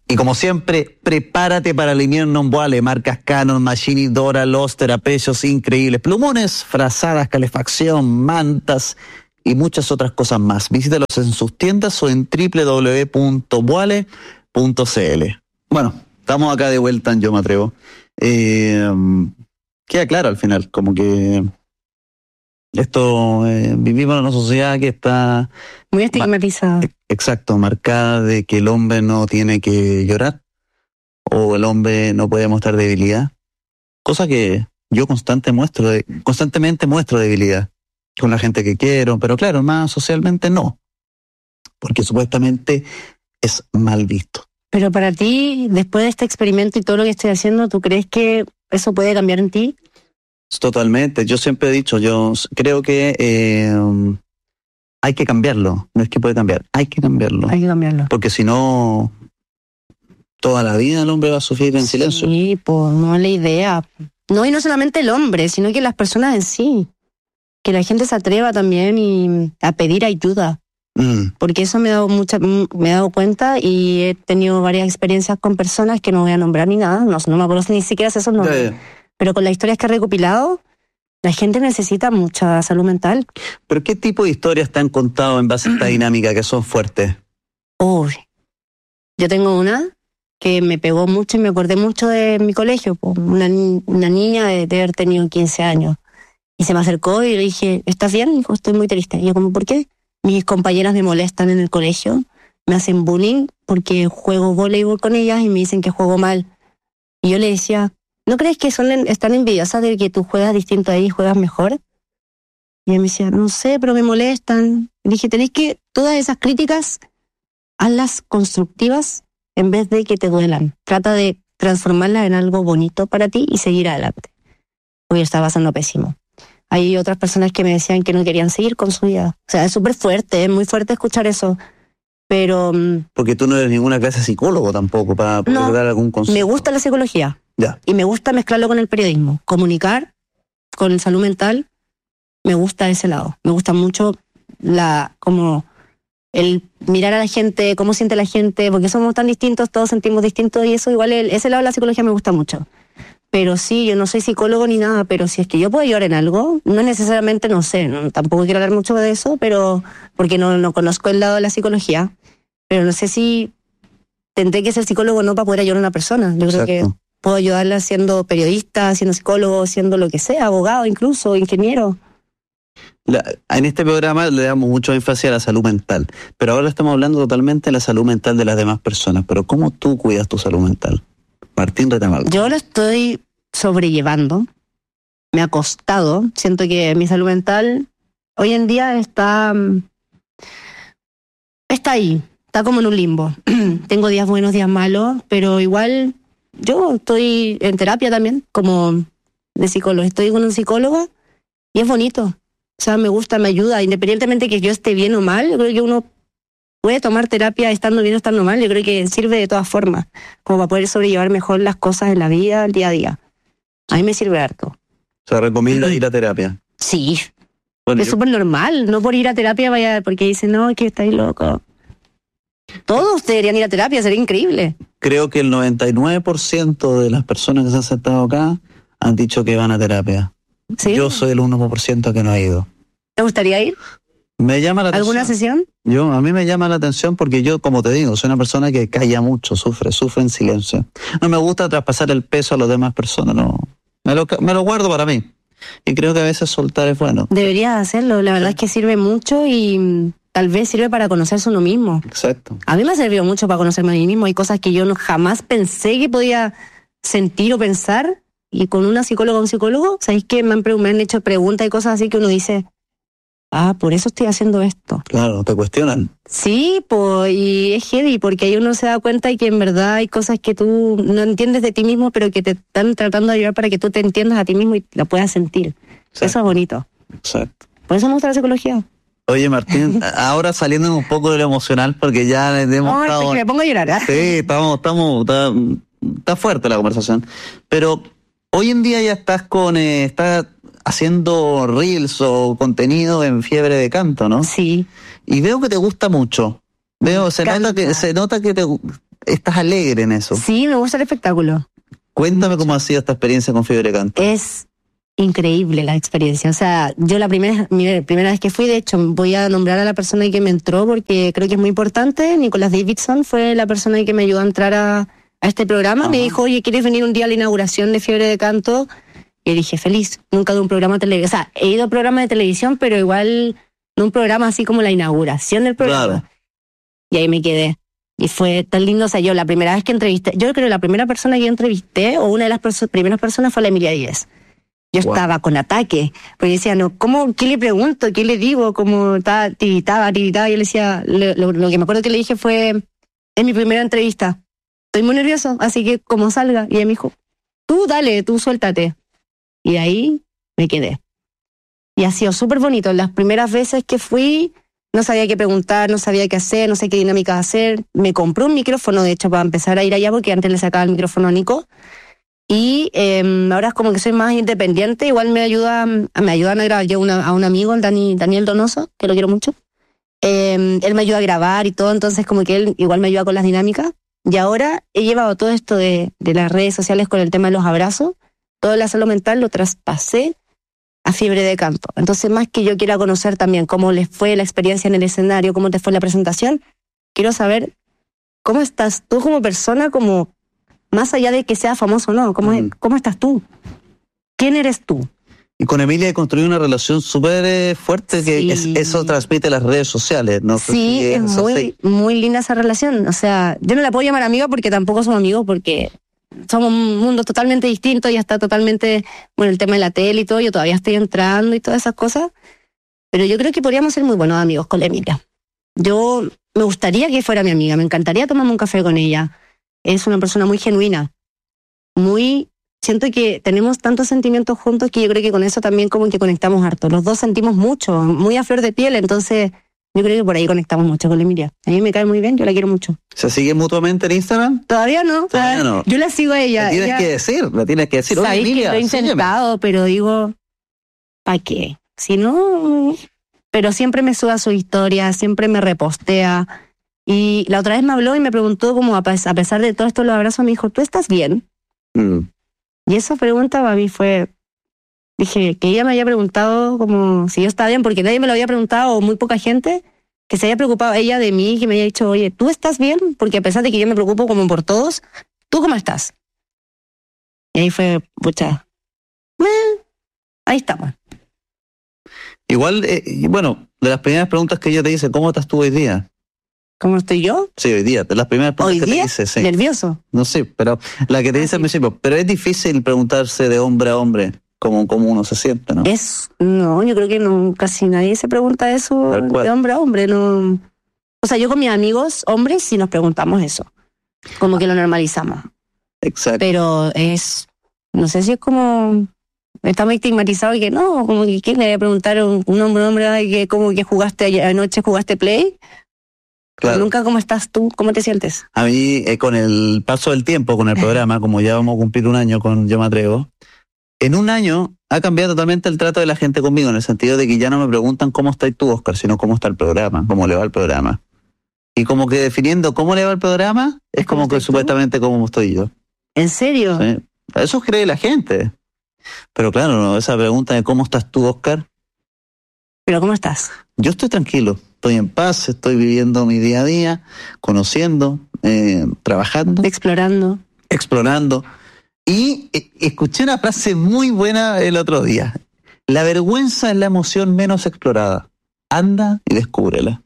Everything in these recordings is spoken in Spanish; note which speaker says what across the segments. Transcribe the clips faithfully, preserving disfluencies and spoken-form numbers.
Speaker 1: Y como siempre, prepárate para el invierno en Voile, marcas Canon, Machini, Dora, Loster, a precios increíbles, plumones, frazadas, calefacción, mantas y muchas otras cosas más. Visítalos en sus tiendas o en doble u doble u doble u punto voile punto c l. Bueno, estamos acá de vuelta en Yo Me Atrevo. Eh, queda claro al final, como que esto, eh, vivimos en una sociedad que está
Speaker 2: muy estigmatizada.
Speaker 1: Ma- exacto, marcada de que el hombre no tiene que llorar o el hombre no puede mostrar debilidad. Cosa que yo constante muestro de, constantemente muestro debilidad con la gente que quiero, pero claro, más socialmente no. Porque supuestamente es mal visto.
Speaker 2: Pero para ti, después de este experimento y todo lo que estoy haciendo, ¿tú crees que eso puede cambiar en ti?
Speaker 1: Totalmente, yo siempre he dicho, yo creo que eh, hay que cambiarlo, no es que puede cambiar, hay que cambiarlo.
Speaker 2: Hay que cambiarlo.
Speaker 1: Porque si no, toda la vida el hombre va a sufrir en silencio.
Speaker 2: Sí, pues no es la idea. No, y no solamente el hombre, sino que las personas en sí. Que la gente se atreva también y a pedir ayuda.
Speaker 1: Mm.
Speaker 2: Porque eso me he dado mucha, me he dado cuenta y he tenido varias experiencias con personas que no voy a nombrar ni nada, no, no me acuerdo ni siquiera esos nombres.
Speaker 1: Sí.
Speaker 2: Pero con las historias que he recopilado, la gente necesita mucha salud mental.
Speaker 1: ¿Pero qué tipo de historias te han contado en base a esta dinámica que son fuertes?
Speaker 2: Uy, yo tengo una que me pegó mucho y me acordé mucho de mi colegio. Pues, una, una niña de, de haber tenido quince años. Y se me acercó y le dije, ¿estás bien? Dijo, estoy muy triste. Y yo como, ¿por qué? Mis compañeras me molestan en el colegio, me hacen bullying porque juego voleibol con ellas y me dicen que juego mal. Y yo le decía, ¿no crees que son están envidiosas de que tú juegas distinto ahí y juegas mejor? Y ella me decía, no sé, pero me molestan. Y dije, tenés que, todas esas críticas, hazlas constructivas en vez de que te duelan. Trata de transformarlas en algo bonito para ti y seguir adelante. Hoy estaba pasando pésimo. Hay otras personas que me decían que no querían seguir con su vida. O sea, es súper fuerte, es muy fuerte escuchar eso. Pero...
Speaker 1: Porque tú no eres ninguna clase de psicólogo tampoco para poder
Speaker 2: no,
Speaker 1: dar algún consejo.
Speaker 2: Me gusta la psicología.
Speaker 1: Ya.
Speaker 2: Y me gusta mezclarlo con el periodismo. Comunicar con salud mental, me gusta ese lado. Me gusta mucho la como el mirar a la gente, cómo siente la gente, porque somos tan distintos, todos sentimos distintos y eso igual, el, ese lado de la psicología me gusta mucho. Pero sí, yo no soy psicólogo ni nada, pero si es que yo puedo ayudar en algo, no necesariamente, no sé, no, tampoco quiero hablar mucho de eso, pero porque no, no conozco el lado de la psicología, pero no sé si tendré que ser psicólogo o no para poder ayudar a una persona. Yo
Speaker 1: Exacto.
Speaker 2: creo que puedo ayudarla siendo periodista, siendo psicólogo, siendo lo que sea, abogado incluso, ingeniero.
Speaker 1: La, en este programa le damos mucho énfasis a la salud mental, pero ahora estamos hablando totalmente de la salud mental de las demás personas. Pero ¿cómo tú cuidas tu salud mental? Martín Retamal.
Speaker 2: Yo lo estoy sobrellevando. Me ha costado. Siento que mi salud mental hoy en día está está ahí, está como en un limbo. Tengo días buenos, días malos, pero igual yo estoy en terapia también, como de psicólogo. Estoy con un psicólogo y es bonito. O sea, me gusta, me ayuda. Independientemente que yo esté bien o mal, yo creo que uno puede tomar terapia estando bien o estando mal. Yo creo que sirve de todas formas, como para poder sobrellevar mejor las cosas en la vida, el día a día. A mí me sirve harto.
Speaker 1: ¿Se recomienda ir a terapia?
Speaker 2: Sí.
Speaker 1: Bueno,
Speaker 2: es
Speaker 1: yo...
Speaker 2: súper normal. No por ir a terapia vaya porque dicen, no, es que estáis loco. Todos deberían ir a terapia, sería increíble.
Speaker 1: Creo que el noventa y nueve por ciento de las personas que se han sentado acá han dicho que van a terapia.
Speaker 2: ¿Sí?
Speaker 1: Yo soy el uno por ciento que no ha ido.
Speaker 2: ¿Te gustaría ir?
Speaker 1: Me llama la atención.
Speaker 2: ¿Alguna sesión?
Speaker 1: Yo, a mí me llama la atención porque yo, como te digo, soy una persona que calla mucho, sufre, sufre en silencio. No me gusta traspasar el peso a las demás personas, no. Me lo, me lo guardo para mí. Y creo que a veces soltar es bueno.
Speaker 2: Deberías hacerlo, la verdad es que sirve mucho y tal vez sirve para conocerse uno mismo.
Speaker 1: Exacto.
Speaker 2: A mí me ha servido mucho para conocerme a mí mismo. Hay cosas que yo no jamás pensé que podía sentir o pensar. Y con una psicóloga o un psicólogo, ¿sabéis que me han, me han hecho preguntas y cosas así que uno dice, ah, por eso estoy haciendo esto?
Speaker 1: Claro, te cuestionan.
Speaker 2: Sí, pues, y es heavy, porque ahí uno se da cuenta de que en verdad hay cosas que tú no entiendes de ti mismo, pero que te están tratando de ayudar para que tú te entiendas a ti mismo y la puedas sentir. Exacto. Eso es bonito.
Speaker 1: Exacto.
Speaker 2: Por eso me gusta la psicología.
Speaker 1: Oye, Martín, ahora saliendo un poco de lo emocional, porque ya hemos
Speaker 2: no,
Speaker 1: estado...
Speaker 2: es que me pongo a llorar. ¿eh?
Speaker 1: Sí, estamos, estamos, está, está fuerte la conversación. Pero hoy en día ya estás con, eh, estás haciendo reels o contenido en Fiebre de Canto, ¿no?
Speaker 2: Sí.
Speaker 1: Y veo que te gusta mucho. Veo, se nota que, se nota que te, estás alegre en eso.
Speaker 2: Sí, me gusta el espectáculo.
Speaker 1: Cuéntame cómo ha sido esta experiencia con Fiebre de Canto.
Speaker 2: Es increíble la experiencia. O sea, yo la primera, mi primera vez que fui, de hecho, voy a nombrar a la persona que me entró porque creo que es muy importante. Nicolás Davidson fue la persona que me ayudó a entrar a, a este programa. Ajá. Me dijo, oye, ¿quieres venir un día a la inauguración de Fiebre de Canto? Y dije, feliz. Nunca de un programa de televisión. O sea, he ido a programas de televisión, pero igual no un programa así como la inauguración del programa. Claro. Y ahí me quedé. Y fue tan lindo. O sea, yo la primera vez que entrevisté, yo creo que la primera persona que yo entrevisté, o una de las perso- primeras personas fue la Emilia Díez. Yo wow. estaba con ataque, porque decía, no, ¿cómo, qué le pregunto? ¿Qué le digo? Como estaba, tiritaba, tiritaba, y yo le decía, lo, lo, lo que me acuerdo que le dije fue, es mi primera entrevista, estoy muy nervioso, así que como salga. Y ella me dijo, tú dale, tú suéltate. Y ahí me quedé. Y ha sido súper bonito. Las primeras veces que fui, no sabía qué preguntar, no sabía qué hacer, no sé qué dinámicas hacer. Me compré un micrófono, de hecho, para empezar a ir allá, porque antes le sacaba el micrófono a Nico. Y eh, ahora es como que soy más independiente, igual me ayuda, me ayudan a grabar. Yo una, a un amigo, el Dani, Daniel Donoso, que lo quiero mucho, eh, él me ayuda a grabar y todo, entonces como que él igual me ayuda con las dinámicas. Y ahora he llevado todo esto de, de las redes sociales con el tema de los abrazos, todo el salud mental lo traspasé a Fiebre de Canto. Entonces, más que yo quiera conocer también cómo les fue la experiencia en el escenario, cómo te fue la presentación, quiero saber cómo estás tú como persona, como más allá de que sea famoso o no, ¿cómo, mm. ¿cómo estás tú? ¿Quién eres tú?
Speaker 1: Y con Emilia he construido una relación súper eh, fuerte, que sí. es, eso transmite las redes sociales, ¿no?
Speaker 2: Sí, es muy, muy linda esa relación. O sea, yo no la puedo llamar amiga porque tampoco somos amigos, porque somos un mundo totalmente distinto, ya está totalmente, bueno, el tema de la tele y todo, yo todavía estoy entrando y todas esas cosas, pero yo creo que podríamos ser muy buenos amigos con la Emilia. Yo me gustaría que fuera mi amiga, me encantaría tomarme un café con ella. Es una persona muy genuina, muy... Siento que tenemos tantos sentimientos juntos que yo creo que con eso también como que conectamos harto. Los dos sentimos mucho, muy a flor de piel, entonces yo creo que por ahí conectamos mucho con la Emilia. A mí me cae muy bien, yo la quiero mucho.
Speaker 1: ¿Se siguen mutuamente en Instagram?
Speaker 2: Todavía no.
Speaker 1: Todavía no.
Speaker 2: Yo la sigo a ella.
Speaker 1: La tienes
Speaker 2: ella,
Speaker 1: que decir, la tienes que decir.
Speaker 2: Oye, Emilia, que lo he intentado, sígueme. Pero digo, ¿para qué? Si no... Pero siempre me sube a su historia, siempre me repostea. Y la otra vez me habló y me preguntó, como a pesar de todo esto, los abrazos, me dijo, ¿tú estás bien? Mm. Y esa pregunta para mí fue, dije, que ella me haya preguntado como si yo estaba bien, porque nadie me lo había preguntado, o muy poca gente, que se haya preocupado ella de mí, que me haya dicho, oye, ¿tú estás bien? Porque a pesar de que yo me preocupo como por todos, ¿tú cómo estás? Y ahí fue, pucha, eh, ahí estamos.
Speaker 1: Igual, eh, bueno, de las primeras preguntas que ella te dice, ¿cómo estás tú hoy día?
Speaker 2: ¿Cómo estoy yo?
Speaker 1: Sí, hoy día, de las primeras preguntas
Speaker 2: ¿Hoy
Speaker 1: que
Speaker 2: día?
Speaker 1: te dice, sí.
Speaker 2: ¿Nervioso?
Speaker 1: No sé, pero la que te dice al principio, pero es difícil preguntarse de hombre a hombre cómo, cómo uno se siente, ¿no?
Speaker 2: Es, no, yo creo que no, casi nadie se pregunta eso de hombre a hombre, no. O sea, yo con mis amigos hombres sí nos preguntamos eso, como que lo normalizamos.
Speaker 1: Exacto.
Speaker 2: Pero es, no sé si es como, está muy estigmatizado y que no, como que ¿quién le va a preguntar a un, un hombre a hombre que como que jugaste anoche, jugaste Play? Claro. Nunca, ¿cómo estás tú? ¿Cómo te sientes?
Speaker 1: A mí, eh, con el paso del tiempo, con el programa, como ya vamos a cumplir un año con Yo Me Atrevo, en un año ha cambiado totalmente el trato de la gente conmigo, en el sentido de que ya no me preguntan cómo estás tú, Oscar, sino cómo está el programa, cómo le va el programa. Y como que definiendo cómo le va el programa, es como que supuestamente cómo estoy yo.
Speaker 2: ¿En serio?
Speaker 1: Sí. Eso cree la gente. Pero claro, no, esa pregunta de cómo estás tú, Oscar.
Speaker 2: ¿Pero cómo estás?
Speaker 1: Yo estoy tranquilo. Estoy en paz, estoy viviendo mi día a día, conociendo, eh, trabajando.
Speaker 2: Explorando.
Speaker 1: Explorando. Y eh, escuché una frase muy buena el otro día. La vergüenza es la emoción menos explorada. Anda y descúbrela.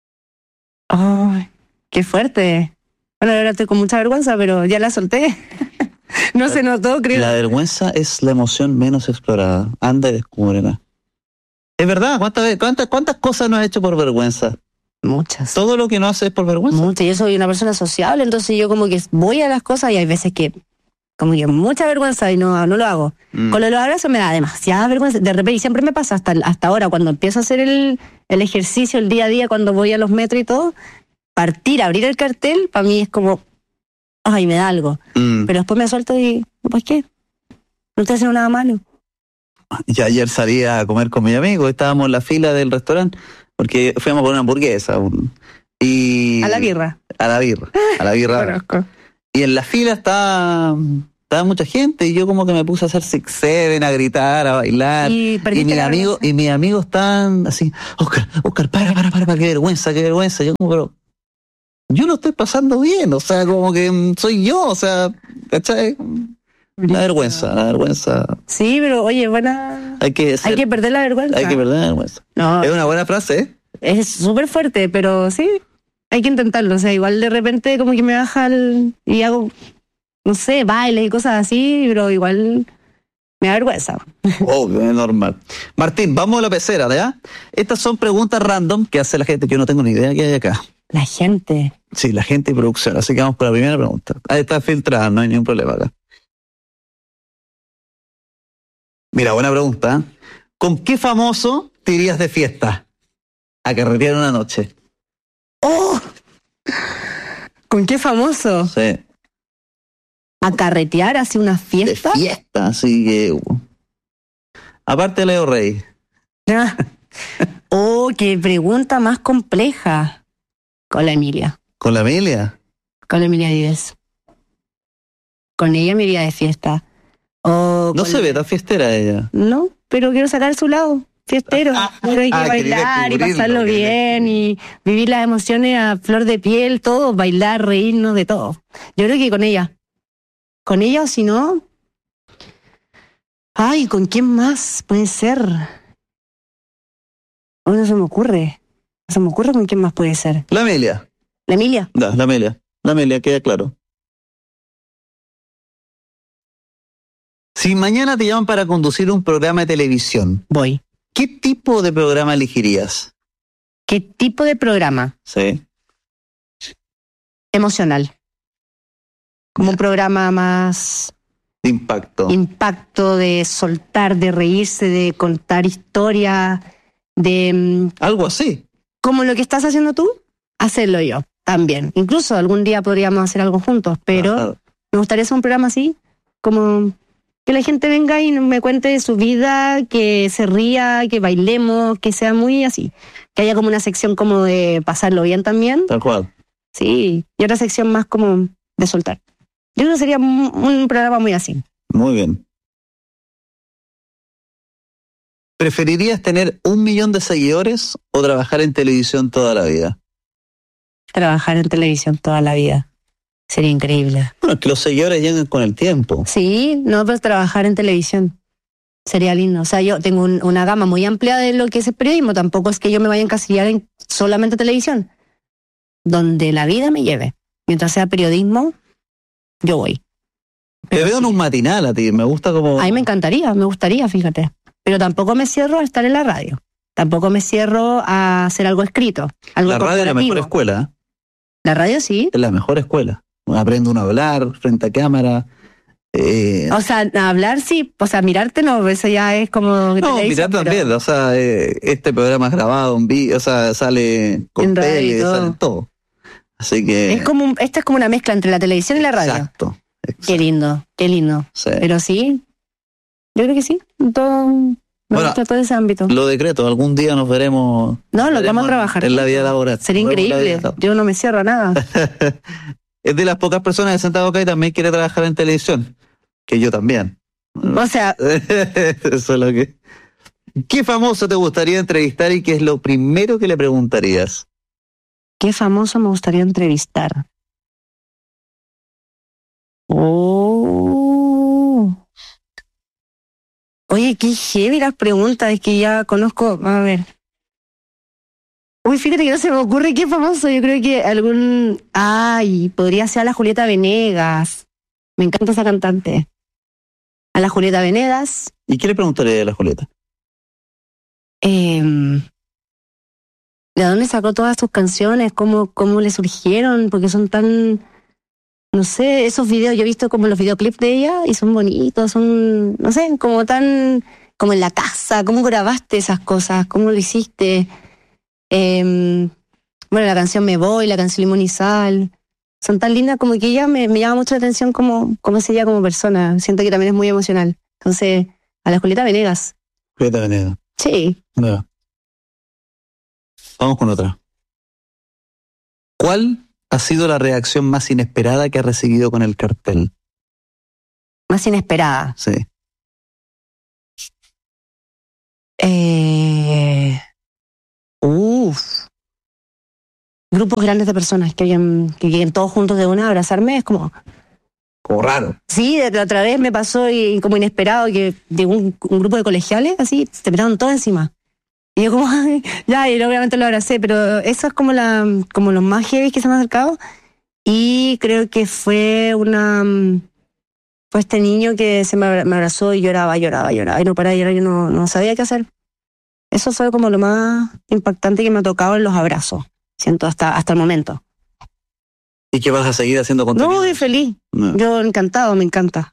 Speaker 2: ¡Ay, qué fuerte! Bueno, ahora estoy con mucha vergüenza, pero ya la solté. No se notó, creo.
Speaker 1: La vergüenza es la emoción menos explorada. Anda y descúbrela. Es verdad, ¿cuántas, cuántas, cuántas cosas no has hecho por vergüenza?
Speaker 2: Muchas.
Speaker 1: Todo lo que no haces es por vergüenza.
Speaker 2: Muchas. Yo soy una persona sociable, entonces yo como que voy a las cosas y hay veces que como que mucha vergüenza y no, no lo hago. Mm. Con lo de los abrazos me da demasiada vergüenza. De repente, y siempre me pasa hasta, hasta ahora, cuando empiezo a hacer el, el ejercicio, el día a día, cuando voy a los metros y todo, partir, abrir el cartel, para mí es como, ay, me da algo. Mm. Pero después me suelto y, pues, ¿qué? No estoy haciendo nada malo.
Speaker 1: Yo ayer salí a comer con mi amigo, estábamos en la fila del restaurante, porque fuimos por una hamburguesa, un, Y
Speaker 2: A la birra.
Speaker 1: A la birra. A la birra.
Speaker 2: Conozco.
Speaker 1: Y en la fila estaba, estaba mucha gente y yo como que me puse a hacer six seven, a gritar, a bailar.
Speaker 2: Y
Speaker 1: Y,
Speaker 2: perdiste
Speaker 1: mis
Speaker 2: la
Speaker 1: amigos,
Speaker 2: vergüenza.
Speaker 1: y mis amigos estaban así, Oscar, Oscar, para, para, para, para, qué vergüenza, qué vergüenza. Yo como, pero yo lo estoy pasando bien, o sea, como que mm, soy yo, o sea, ¿cachai? La vergüenza, la vergüenza.
Speaker 2: Sí, pero oye, buena.
Speaker 1: Hay que ser-
Speaker 2: Hay que perder la vergüenza.
Speaker 1: hay que perder la vergüenza.
Speaker 2: No,
Speaker 1: Es una buena frase, ¿eh?
Speaker 2: es súper fuerte, pero sí, hay que intentarlo. O sea, igual de repente como que me baja el, y hago, no sé, bailes y cosas así, pero igual me da vergüenza.
Speaker 1: Obvio, es normal. Martín, vamos a la pecera, ¿ya? Estas son preguntas random que hace la gente, yo no tengo ni idea qué hay acá.
Speaker 2: La gente.
Speaker 1: Sí, la gente y producción. Así que vamos con la primera pregunta. Ahí está filtrada, no hay ningún problema acá. Mira, buena pregunta. ¿eh? ¿Con qué famoso te irías de fiesta? A carretear una noche.
Speaker 2: ¡Oh! ¿Con qué famoso?
Speaker 1: Sí.
Speaker 2: ¿A carretear hacia una
Speaker 1: De
Speaker 2: fiesta?
Speaker 1: fiesta, así que... uh. Aparte de Leo Rey.
Speaker 2: Ah. Oh, qué pregunta más compleja. Con la Emilia.
Speaker 1: ¿Con la Amelia?
Speaker 2: Con la Emilia Vives. Con ella me iría de fiesta. O
Speaker 1: No
Speaker 2: con-
Speaker 1: se ve tan fiestera ella.
Speaker 2: No, pero quiero sacar su lado fiestero. Pero hay que
Speaker 1: Ah, quería
Speaker 2: bailar y
Speaker 1: descubrirlo,
Speaker 2: pasarlo
Speaker 1: quería
Speaker 2: bien y vivir las emociones a flor de piel, todo, bailar, reírnos de todo. Yo creo que con ella. Con ella o si no... Ay, ¿con quién más puede ser? Oh, no se me ocurre. No se me ocurre con quién más puede ser.
Speaker 1: La Amelia.
Speaker 2: ¿La Emilia?
Speaker 1: Da, la Amelia. La Amelia, queda claro. Si mañana te llaman para conducir un programa de televisión,
Speaker 2: Voy.
Speaker 1: ¿qué tipo de programa elegirías?
Speaker 2: ¿Qué tipo de programa?
Speaker 1: Sí.
Speaker 2: Emocional. Como un programa más
Speaker 1: De impacto.
Speaker 2: impacto, de soltar, de reírse, de contar historias, de mm,
Speaker 1: Algo así.
Speaker 2: como lo que estás haciendo tú, hacerlo yo también. Incluso algún día podríamos hacer algo juntos, pero
Speaker 1: Ajá.
Speaker 2: me gustaría hacer un programa así, como que la gente venga y me cuente de su vida, que se ría, que bailemos, que sea muy así. Que haya como una sección como de pasarlo bien también,
Speaker 1: Tal cual.
Speaker 2: sí, y otra sección más como de soltar. Yo creo que sería un, un programa muy así.
Speaker 1: Muy bien. ¿Preferirías tener un millón de seguidores o trabajar en televisión toda la vida?
Speaker 2: Trabajar en televisión toda la vida. Sería increíble.
Speaker 1: Bueno, es que los seguidores llegan con el tiempo.
Speaker 2: Sí, no, pero trabajar en televisión. Sería lindo. O sea, yo tengo un- una gama muy amplia de lo que es el periodismo. Tampoco es que yo me vaya a encasillar en solamente televisión. Donde la vida me lleve. Mientras sea periodismo, yo voy.
Speaker 1: Te
Speaker 2: Pero
Speaker 1: veo en
Speaker 2: sí.
Speaker 1: un matinal a ti, me gusta como...
Speaker 2: A mí me encantaría, me gustaría, fíjate. Pero tampoco me cierro a estar en la radio. Tampoco me cierro a hacer algo escrito, algo
Speaker 1: La radio es la
Speaker 2: corporativo.
Speaker 1: mejor escuela, ¿eh?
Speaker 2: La radio sí.
Speaker 1: Es la mejor escuela. Aprende uno a hablar frente a cámara. Eh,
Speaker 2: O sea, a hablar sí, o sea, mirarte no, eso ya es como...
Speaker 1: no,
Speaker 2: televisión,
Speaker 1: mirá
Speaker 2: pero-
Speaker 1: también, o sea, eh, este programa es grabado en vivo, o sea, sale con
Speaker 2: En radio y
Speaker 1: tele,
Speaker 2: todo.
Speaker 1: sale todo. Así que...
Speaker 2: Es como un- esta es como una mezcla entre la televisión y la radio.
Speaker 1: Exacto. exacto.
Speaker 2: Qué lindo, qué lindo.
Speaker 1: Sí.
Speaker 2: Pero sí, yo creo que sí, en todo, me
Speaker 1: Bueno,
Speaker 2: gusta todo ese ámbito.
Speaker 1: Lo decreto, algún día nos veremos...
Speaker 2: No, lo
Speaker 1: veremos
Speaker 2: vamos a trabajar.
Speaker 1: En la vida laboral.
Speaker 2: Sería
Speaker 1: Nos vemos en la
Speaker 2: increíble,
Speaker 1: vida laboral.
Speaker 2: yo no me cierro a nada.
Speaker 1: Es de las pocas personas de sentado acá y también quiere trabajar en televisión. Que yo también.
Speaker 2: O sea,
Speaker 1: Eso es lo que... ¿Qué famoso te gustaría entrevistar y qué es lo primero que le preguntarías?
Speaker 2: ¿qué famoso me gustaría entrevistar? Oh. Oye, qué heavy las preguntas, es que ya conozco, a ver. Uy, fíjate que no se me ocurre qué famoso, yo creo que algún... Ay, podría ser a la Julieta Venegas. Me encanta esa cantante. A la Julieta Venegas.
Speaker 1: ¿Y qué le preguntaría a la Julieta?
Speaker 2: Eh, ¿de dónde sacó todas sus canciones? ¿Cómo, cómo le surgieron? Porque son tan... No sé, esos videos, yo he visto como los videoclips de ella y son bonitos, son, no sé, como tan... Como en la casa, ¿cómo grabaste esas cosas? ¿Cómo lo hiciste? Eh, bueno, la canción Me Voy, la canción Limón y Sal, son tan lindas como que ella me, me llama mucho la atención como, como es ella como persona. Siento que también es muy emocional. Entonces, a la Julieta Venegas.
Speaker 1: Julieta Venegas.
Speaker 2: Sí.
Speaker 1: No. Vamos con otra. ¿Cuál ha sido la reacción más inesperada que has recibido con el cartel?
Speaker 2: Más inesperada.
Speaker 1: Sí.
Speaker 2: Eh, uf. Grupos grandes de personas que lleguen, que lleguen todos juntos de una a abrazarme, es como...
Speaker 1: Como raro.
Speaker 2: Sí, de- de otra vez me pasó y como inesperado que llegó un, un grupo de colegiales, así, se me todo encima. Y yo como, ay, ya, y obviamente lo abracé, pero eso es como la como los más heavy que se me han acercado. Y creo que fue una... Fue este niño que se me abra- me abrazó y lloraba, lloraba, lloraba. Y no paraba de llorar, yo no, no sabía qué hacer. Eso fue como lo más impactante que me ha tocado en los abrazos. Siento hasta, hasta el momento.
Speaker 1: ¿Y qué vas a seguir haciendo contenido?
Speaker 2: No, estoy feliz.
Speaker 1: No.
Speaker 2: Yo encantado, me encanta.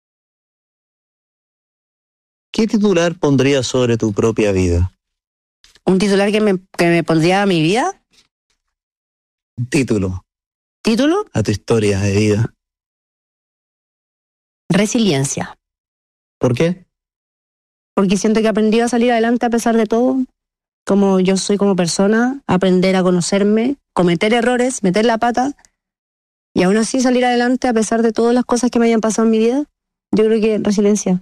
Speaker 1: ¿Qué titular pondrías sobre tu propia vida?
Speaker 2: Un titular que me, que me pondría a mi vida.
Speaker 1: Un título
Speaker 2: Título,
Speaker 1: a tu historia de vida.
Speaker 2: resiliencia.
Speaker 1: ¿Por qué?
Speaker 2: Porque siento que he aprendido a salir adelante a pesar de todo. Como yo soy como persona, aprender a conocerme, cometer errores, meter la pata y aún así salir adelante a pesar de todas las cosas que me hayan pasado en mi vida. Yo creo que resiliencia.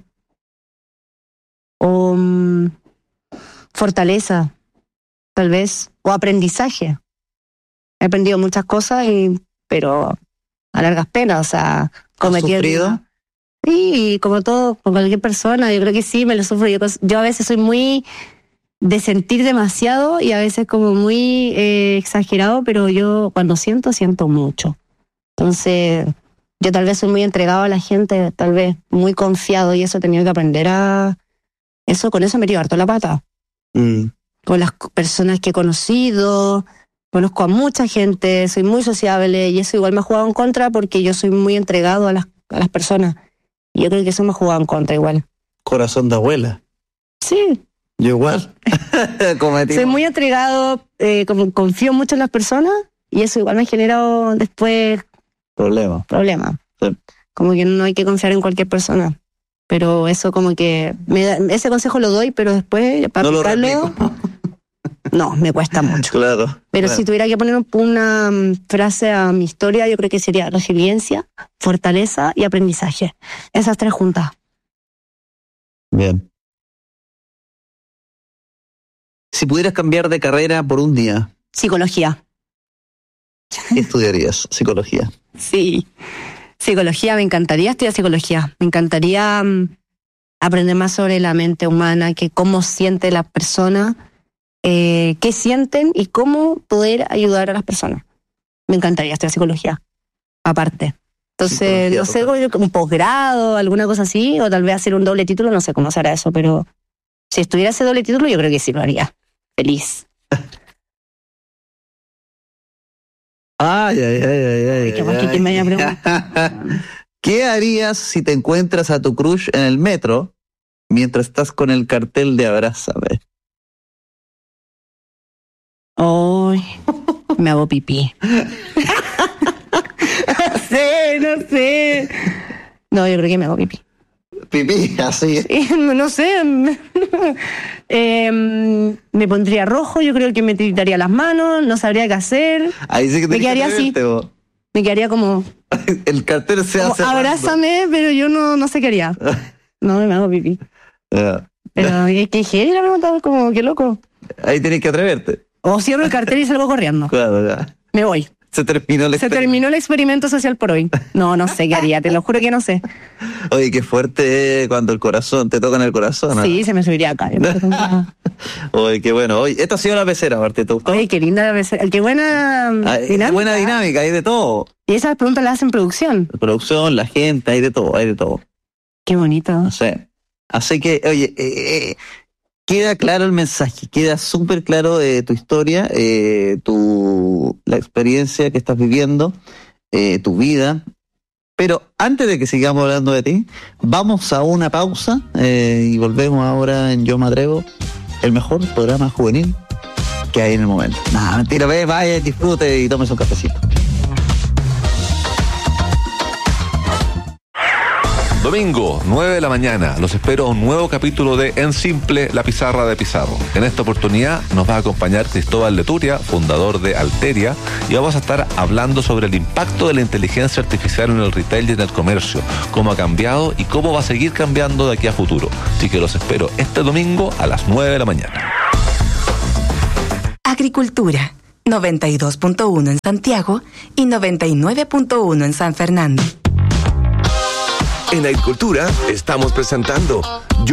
Speaker 2: O mm, fortaleza, tal vez. O aprendizaje. He aprendido muchas cosas, y, pero a largas penas. O sea,
Speaker 1: ¿Has
Speaker 2: cometí
Speaker 1: sufrido?
Speaker 2: Sí, como todo, con cualquier persona, yo creo que sí, me lo sufro. Yo, yo a veces soy muy de sentir demasiado y a veces como muy eh, exagerado, pero yo cuando siento, siento mucho. Entonces, yo tal vez soy muy entregado a la gente, tal vez muy confiado, y eso he tenido que aprender a... Eso, con eso me tiro harto la pata.
Speaker 1: Mm.
Speaker 2: Con las co- personas que he conocido, conozco a mucha gente, soy muy sociable y eso igual me ha jugado en contra porque yo soy muy entregado a las, a las personas. Y yo creo que eso me ha jugado en contra igual.
Speaker 1: Corazón de abuela.
Speaker 2: Sí,
Speaker 1: Yo igual. Cometí.
Speaker 2: soy muy entregado, eh, como confío mucho en las personas y eso igual me ha generado después
Speaker 1: Problema.
Speaker 2: problemas.
Speaker 1: Sí.
Speaker 2: Como que no hay que confiar en cualquier persona. Pero eso como que... Me da- ese consejo lo doy, pero después para
Speaker 1: No lo
Speaker 2: aplicarlo...
Speaker 1: replico.
Speaker 2: No, me cuesta mucho.
Speaker 1: Claro.
Speaker 2: Pero
Speaker 1: claro.
Speaker 2: si tuviera que poner una mm, frase a mi historia, yo creo que sería resiliencia, fortaleza y aprendizaje. Esas tres juntas.
Speaker 1: Bien. Si pudieras cambiar de carrera por un día,
Speaker 2: Psicología.
Speaker 1: ¿qué estudiarías? Psicología.
Speaker 2: Sí. Psicología, me encantaría estudiar psicología. Me encantaría mm, aprender más sobre la mente humana, que cómo siente la persona, eh, qué sienten y cómo poder ayudar a las personas. Me encantaría estudiar psicología, aparte. Entonces,
Speaker 1: Psicología,
Speaker 2: no sé,
Speaker 1: total.
Speaker 2: como un posgrado, alguna cosa así, o tal vez hacer un doble título, no sé cómo será eso, pero si estuviera ese doble título, yo creo que sí lo haría. Feliz.
Speaker 1: Ay, ay, ay, ay, ay.
Speaker 2: Qué más que
Speaker 1: ay.
Speaker 2: quien me haya preguntado.
Speaker 1: ¿Qué harías si te encuentras a tu crush en el metro mientras estás con el cartel de abrázame?
Speaker 2: Ay, me hago pipí. No sé, no sé. No, yo creo que me hago pipí.
Speaker 1: Pipí, así.
Speaker 2: Sí, no sé. Eh, me pondría rojo, yo creo que me tiraría las manos, no sabría qué hacer.
Speaker 1: Ahí sí que
Speaker 2: Me
Speaker 1: tenés que
Speaker 2: quedaría así.
Speaker 1: atreverte, vos.
Speaker 2: Me quedaría como,
Speaker 1: El cartel se
Speaker 2: como
Speaker 1: hace.
Speaker 2: abrázame, pero yo no, no sé qué haría. No, me hago pipí.
Speaker 1: Ya.
Speaker 2: Pero es que heavy la pregunta, como, qué loco.
Speaker 1: Ahí tenés que atreverte.
Speaker 2: O cierro el cartel y salgo corriendo.
Speaker 1: Claro, ya.
Speaker 2: Me voy.
Speaker 1: Se terminó el
Speaker 2: Se
Speaker 1: experimento.
Speaker 2: terminó el experimento social por hoy. No, no sé qué haría, te lo juro que no sé.
Speaker 1: Oye, qué fuerte cuando el corazón, te toca en el corazón. ¿no?
Speaker 2: Sí, se me subiría acá.
Speaker 1: Oye, qué bueno. Oye, esta ha sido la pecera, Martín. ¿Te gustó?
Speaker 2: Oye, qué linda la vez. Qué buena
Speaker 1: Ah,
Speaker 2: dinámica.
Speaker 1: buena dinámica, hay de todo.
Speaker 2: Y esas preguntas las hacen producción.
Speaker 1: La producción, la gente, hay de todo, hay de todo.
Speaker 2: Qué bonito.
Speaker 1: No sé. Así que, oye, eh, eh, queda claro el mensaje, queda súper claro de tu historia, eh, tu, la experiencia que estás viviendo, eh, tu vida. Pero antes de que sigamos hablando de ti, vamos a una pausa eh, y volvemos ahora en Yo Me Atrevo, el mejor programa juvenil que hay en el momento. Nada, mentira, ve, vaya, disfrute y tomes un cafecito.
Speaker 3: Domingo, nueve de la mañana, los espero a un nuevo capítulo de En Simple, la pizarra de Pizarro. En esta oportunidad nos va a acompañar Cristóbal Leturia, fundador de Alteria, y vamos a estar hablando sobre el impacto de la inteligencia artificial en el retail y en el comercio, cómo ha cambiado y cómo va a seguir cambiando de aquí a futuro. Así que los espero este domingo a las nueve de la mañana.
Speaker 4: Agricultura, noventa y dos punto uno en Santiago y noventa y nueve punto uno en San Fernando.
Speaker 5: En Agricultura estamos presentando